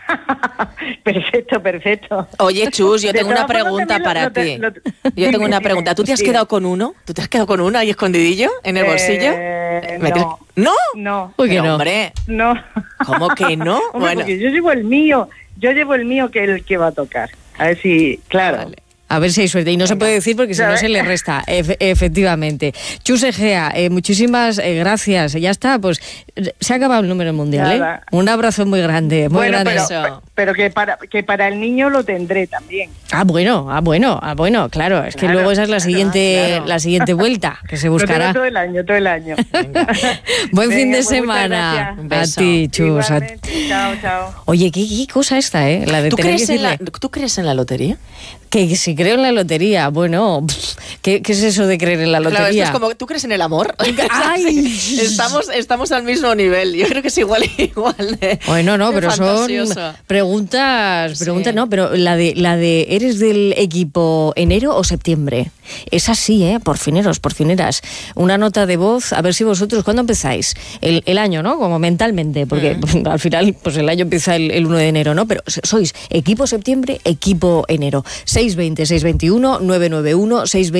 Perfecto. Oye, Chus, yo tengo una pregunta para ti. Yo tengo una pregunta. ¿Tú te has quedado con uno? ¿Tú te has quedado con uno ahí escondidillo en el bolsillo? No. ¿No? Uy, que no. Hombre. No. ¿Cómo que no? Hombre, Bueno. porque yo llevo el mío que es el que va a tocar. A ver si, claro. Vale. A ver si hay suerte. Y no se puede decir porque si no se le resta, efectivamente. Chus Egea, muchísimas gracias. Ya está, pues se ha acabado el número mundial. Nada. Un abrazo muy grande, muy grande. Pero que para el niño lo tendré también. Bueno, claro. Es que luego esa es la siguiente vuelta que se buscará. Todo el año. Venga. Buen fin de pues semana. Un beso. A ti, Chus. Chao. Oye, ¿qué cosa esta, la de ¿Tú tener crees, que decirle... ¿Tú crees en la lotería? Que si creo en la lotería, bueno, ¿qué es eso de creer en la lotería? Claro, esto es como, ¿tú crees en el amor? ¡Ay! Estamos al mismo nivel. Yo creo que es igual de Bueno, no, pero fantasioso. son preguntas, Sí. no, pero la de ¿eres del equipo enero o septiembre? Es así, por fineros, por fineras. Una nota de voz, a ver si vosotros, ¿cuándo empezáis? El año, ¿no? Como mentalmente, porque al final pues el año empieza el 1 de enero, ¿no? Pero sois equipo septiembre, equipo enero. 620-621-991,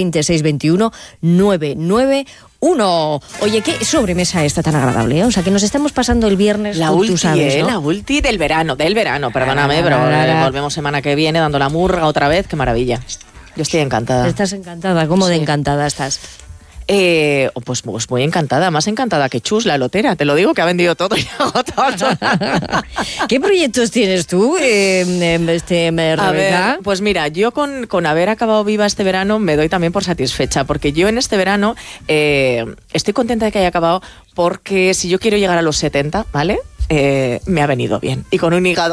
620-621-991. Oye, qué sobremesa esta tan agradable, ¿eh? O sea, que nos estamos pasando el viernes, la tú ulti, sabes, ¿no? La ulti del verano, perdóname, pero volvemos semana que viene dando la murga otra vez, qué maravilla. Yo estoy encantada. Estás encantada, ¿cómo de encantada estás? Pues muy encantada, más encantada que Chus, la lotera, te lo digo, que ha vendido todo y ha agotado. ¿Qué proyectos tienes tú, Rebeca? A ver, pues mira, yo con haber acabado viva este verano me doy también por satisfecha, porque yo en este verano estoy contenta de que haya acabado, porque si yo quiero llegar a los 70, ¿vale?, me ha venido bien, y con un hígado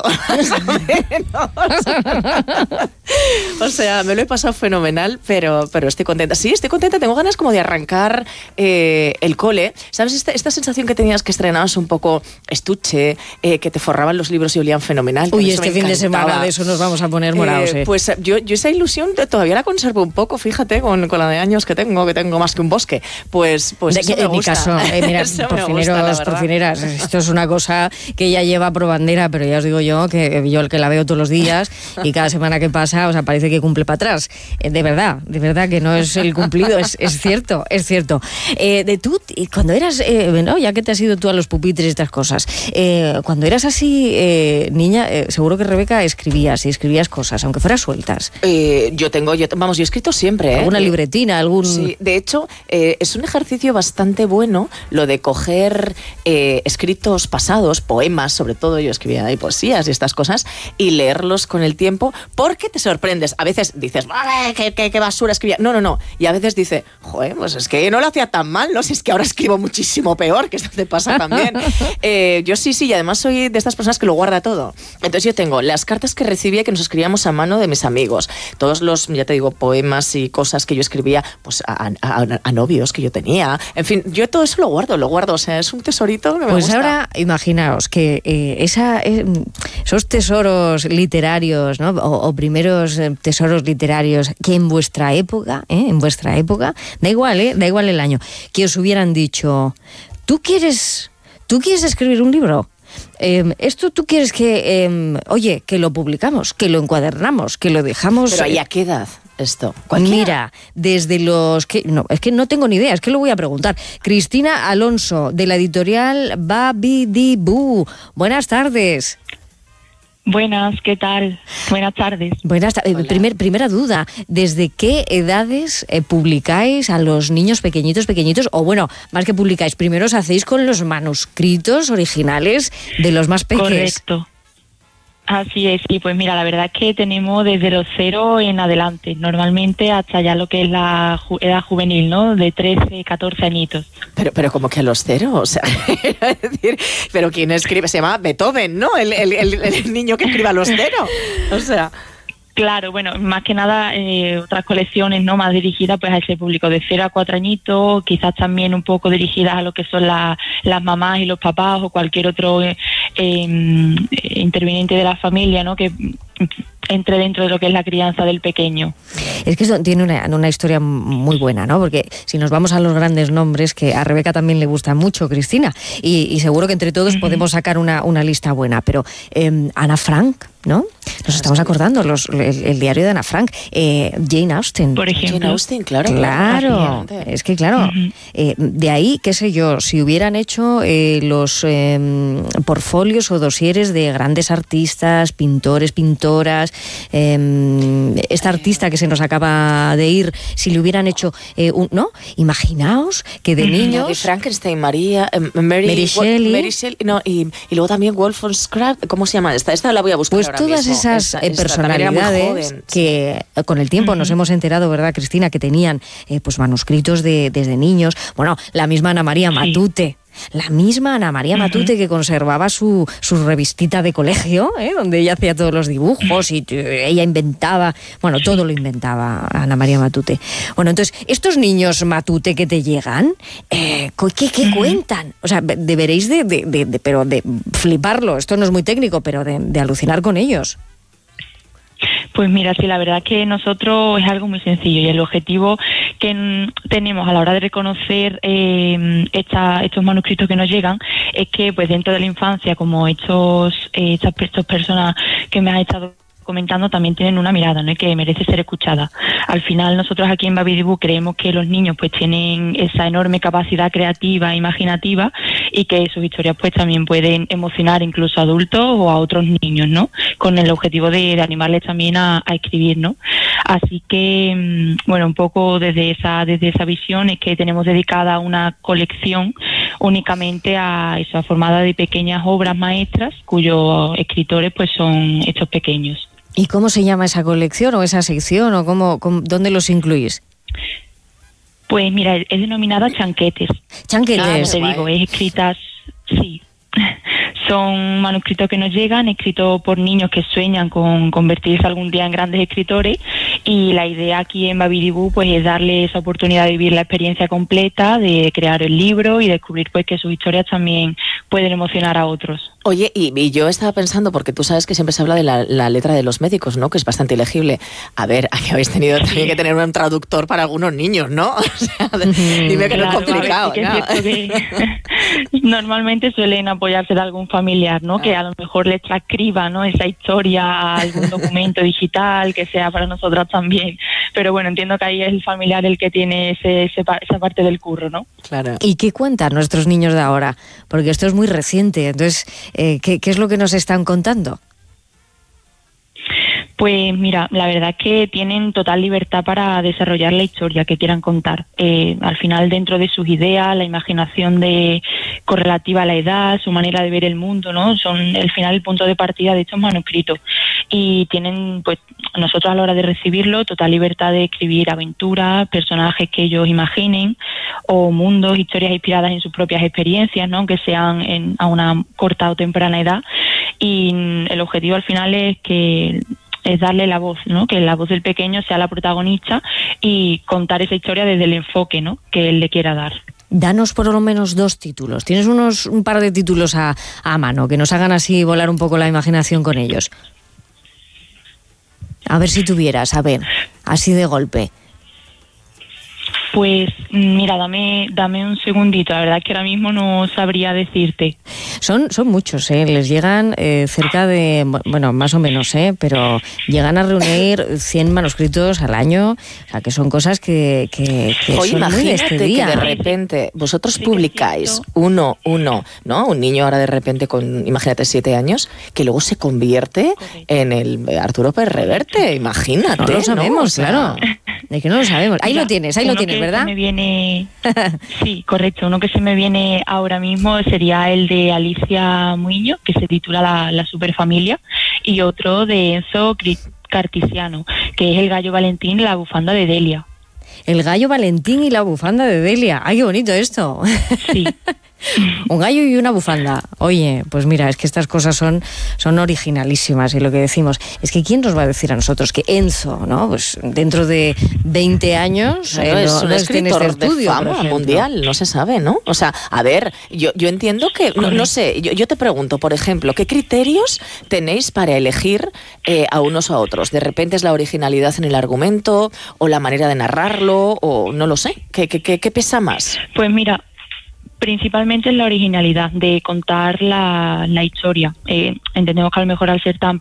o sea, me lo he pasado fenomenal, pero estoy contenta. Sí, estoy contenta, tengo ganas como de arrancar el cole, ¿sabes? Esta sensación que tenías que estrenabas un poco estuche, que te forraban los libros y olían fenomenal. Uy, este fin de semana de eso nos vamos a poner morados. Pues yo esa ilusión todavía la conservo un poco, fíjate, con la de años que tengo más que un bosque. Pues eso me gusta. En mi caso, mira, por fineras, esto es una cosa que ella lleva por bandera, pero ya os digo yo que yo el que la veo todos los días y cada semana que pasa, o sea, parece que cumple para atrás. De verdad que no es el cumplido, es cierto. Tú, cuando eras, ¿no? Ya que te has ido tú a los pupitres y estas cosas, cuando eras así, niña, seguro que Rebeca escribías cosas, aunque fueras sueltas. Yo he escrito siempre. ¿Alguna libretina? Sí, de hecho, es un ejercicio bastante bueno lo de coger escritos pasados, poemas sobre todo, yo escribía ahí poesías y estas cosas, y leerlos con el tiempo, porque te sorprendes. A veces dices, qué basura escribía. No. Y a veces dice, joder, pues es que no lo hacía tan mal, ¿no? Si es que ahora escribo muchísimo peor, que esto te pasa también. Yo sí, y además soy de estas personas que lo guarda todo. Entonces yo tengo las cartas que recibía, que nos escribíamos a mano de mis amigos, todos los, ya te digo, poemas y cosas que yo escribía pues a novios que yo tenía. En fin, yo todo eso lo guardo, o sea, es un tesorito que me pues gusta. Ahora, imaginaos que esos tesoros literarios, ¿no? o primeros tesoros literarios que en vuestra época, da igual el año, que os hubieran dicho, ¿tú quieres escribir un libro? Esto tú quieres que, que lo publicamos, que lo encuadernamos, que lo dejamos... Pero ¿y a qué edad esto? Mira, desde los... es que no tengo ni idea, es que lo voy a preguntar. Cristina Alonso, de la editorial Babidi-Boo. Buenas tardes. Buenas, ¿qué tal? Buenas tardes. Buenas tardes. Primera duda, ¿desde qué edades publicáis a los niños pequeñitos? O bueno, más que publicáis, primero os hacéis con los manuscritos originales de los más pequeños. Correcto. Así es, sí, pues mira, la verdad es que tenemos desde los 0 en adelante, normalmente hasta ya lo que es la edad juvenil, ¿no? De 13, 14 añitos. Pero como que a los 0, o sea, es decir, pero ¿quién escribe? Se llama Beethoven, ¿no? El niño que escribe a los 0, o sea... Claro, bueno, más que nada otras colecciones no más dirigidas pues a ese público de 0 a 4 añitos, quizás también un poco dirigidas a lo que son las mamás y los papás o cualquier otro interviniente de la familia, ¿no? Que entre dentro de lo que es la crianza del pequeño. Es que eso tiene una historia muy buena, ¿no? Porque si nos vamos a los grandes nombres, que a Rebeca también le gusta mucho, Cristina, y seguro que entre todos podemos sacar una lista buena, pero Ana Frank, ¿no? Nos estamos acordando, el diario de Ana Frank, Jane Austen. Por ejemplo. Jane Austen, claro. Claro, es que claro, de ahí, qué sé yo, si hubieran hecho los portfolios o dosieres de grandes artistas, pintores, pintoras, esta artista que se nos acaba de ir, si le hubieran hecho, ¿no? Imaginaos que de niños... De Frankenstein, Mary Shelley, no, y luego también Wolfgang Scrab, ¿cómo se llama? Esta la voy a buscar. Pues ahora todas mismo. esas personalidades que con el tiempo nos hemos enterado, ¿verdad, Cristina?, que tenían pues manuscritos desde niños. Bueno, la misma Ana María Matute. La misma Ana María Matute, que conservaba su revistita de colegio, donde ella hacía todos los dibujos y ella inventaba, bueno, todo lo inventaba Ana María Matute. Bueno, entonces, estos niños Matute que te llegan, ¿qué cuentan? O sea, deberéis pero de fliparlo, esto no es muy técnico, pero de alucinar con ellos. Pues mira, sí, la verdad que nosotros es algo muy sencillo y el objetivo que tenemos a la hora de reconocer estos manuscritos que nos llegan es que pues dentro de la infancia, como estas personas que me han estado comentando también tienen una mirada, ¿no?, que merece ser escuchada. Al final nosotros aquí en Babidibu creemos que los niños pues tienen esa enorme capacidad creativa e imaginativa y que sus historias pues también pueden emocionar incluso a adultos o a otros niños, ¿no?, con el objetivo de animarles también a escribir, ¿no? Así que bueno, un poco desde esa visión es que tenemos dedicada una colección únicamente a eso, formada de pequeñas obras maestras cuyos escritores pues son estos pequeños. ¿Y cómo se llama esa colección o esa sección o dónde los incluís? Pues mira, es denominada chanquetes. Chanquetes. Te digo, es escritas, sí. Son manuscritos que nos llegan, escritos por niños que sueñan con convertirse algún día en grandes escritores, y la idea aquí en Babidibu pues es darle esa oportunidad de vivir la experiencia completa, de crear el libro y descubrir pues que sus historias también pueden emocionar a otros. Oye, y yo estaba pensando, porque tú sabes que siempre se habla de la letra de los médicos, ¿no?, que es bastante ilegible. A ver, aquí habéis tenido también que tener un traductor para algunos niños, ¿no? O sea, dime que claro, no es complicado, ver, sí que es cierto que normalmente suelen apoyarse de algún familiar, ¿no?, que a lo mejor les transcriba, ¿no?, esa historia a algún documento digital que sea para nosotros también. Pero bueno, entiendo que ahí es el familiar el que tiene esa parte del curro, ¿no? Claro. ¿Y qué cuentan nuestros niños de ahora? Porque esto es muy reciente, entonces, ¿qué es lo que nos están contando? Pues mira, la verdad es que tienen total libertad para desarrollar la historia que quieran contar. Al final, dentro de sus ideas, la imaginación correlativa a la edad, su manera de ver el mundo, ¿no?, son al final el punto de partida de estos manuscritos. Y tienen, pues, nosotros a la hora de recibirlo, total libertad de escribir aventuras, personajes que ellos imaginen, o mundos, historias inspiradas en sus propias experiencias, ¿no?, aunque sean a una corta o temprana edad. Y el objetivo al final es darle la voz, ¿no?, que la voz del pequeño sea la protagonista y contar esa historia desde el enfoque, ¿no?, que él le quiera dar. Danos por lo menos 2 títulos. ¿Tienes un par de títulos a mano que nos hagan así volar un poco la imaginación con ellos? A ver si tuvieras, a ver, así de golpe. Pues mira, dame un segundito, la verdad es que ahora mismo no sabría decirte. Son muchos, les llegan cerca de, bueno, más o menos, pero llegan a reunir 100 manuscritos al año, o sea, que son cosas que Oye, son muy de este día. Que de repente vosotros publicáis uno, ¿no? Un niño ahora de repente con, imagínate, 7 años, que luego se convierte en el Arturo Pérez Reverte, imagínate. No lo sabemos, ¿no? O sea, claro. De que no lo sabemos. Ahí lo tienes, ¿verdad? Me viene, sí, correcto. Uno que se me viene ahora mismo sería el de Alicia Muiño, que se titula La Superfamilia, y otro de Enzo Cartisiano, que es El Gallo Valentín y la bufanda de Delia. El Gallo Valentín y la bufanda de Delia. ¡Ay, qué bonito esto! Sí. Un gallo y una bufanda. Oye, pues mira, es que estas cosas son originalísimas, y lo que decimos es que ¿quién nos va a decir a nosotros que Enzo, ¿no? Pues dentro de 20 años es un escritor de estudio, fama mundial, no se sabe, ¿no? O sea, a ver, yo entiendo que, no sé, yo te pregunto, por ejemplo, ¿qué criterios tenéis para elegir a unos o a otros? ¿De repente es la originalidad en el argumento o la manera de narrarlo o no lo sé? ¿Qué pesa más? Pues mira, principalmente es la originalidad de contar la historia. Entendemos que a lo mejor al ser tan